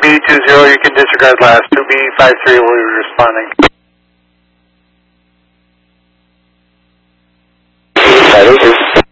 2B20, you can disregard last. 2B53 will be responding. 582.